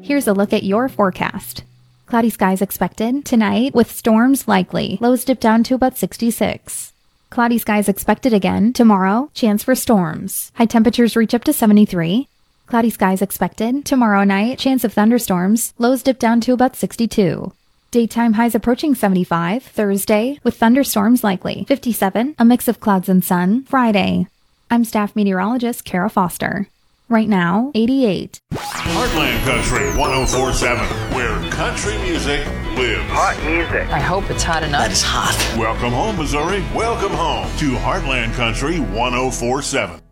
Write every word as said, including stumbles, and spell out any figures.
Here's a look at your forecast. Cloudy skies expected tonight with storms likely. Lows dip down to about sixty-six. Cloudy skies expected again tomorrow. Chance for storms. High temperatures reach up to seventy-three. Cloudy skies expected tomorrow night. Chance of thunderstorms. Lows dip down to about sixty-two. Daytime highs approaching seventy-five. Thursday with thunderstorms likely. fifty-seven. A mix of clouds and sun. Friday. I'm staff meteorologist Kara Foster. Right now, eighty-eight. Heartland Country one oh four point seven, where country music lives. Hot music. I hope it's hot enough. That is hot. Welcome home, Missouri. Welcome home to Heartland Country one oh four point seven.